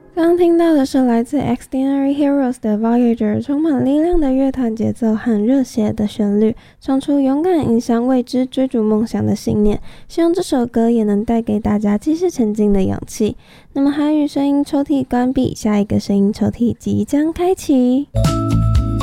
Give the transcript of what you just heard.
刚刚听到的是来自 Extraordinary Heroes 的 Voyager， 充满力量的乐团节奏和热血的旋律，唱出勇敢迎向未知、追逐梦想的信念。希望这首歌也能带给大家继续前进的勇气。那么韩语声音抽屉关闭，下一个声音抽屉即将开启。